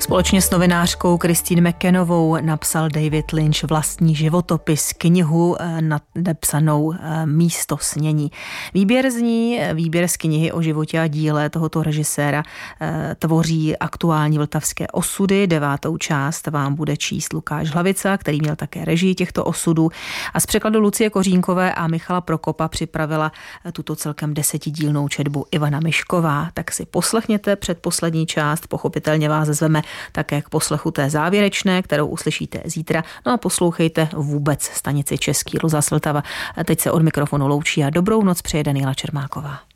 Společně s novinářkou Christine McKennovou napsal David Lynch vlastní životopis, knihu napsanou Místo snění. Výběr z knihy o životě a díle tohoto režiséra tvoří aktuální vltavské osudy. 9. část vám bude číst Lukáš Hlavica, který měl také režii těchto osudů. A z překladu Lucie Kořínkové a Michala Prokopa připravila tuto celkem 10dílnou četbu Ivana Mišková. Tak si poslechněte předposlední část, pochopitelně vás zveme také k poslechu té závěrečné, kterou uslyšíte zítra. No a poslouchejte vůbec stanici Český rozhlas Vltava. Teď se od mikrofonu loučí a dobrou noc přeje Daniela Čermáková.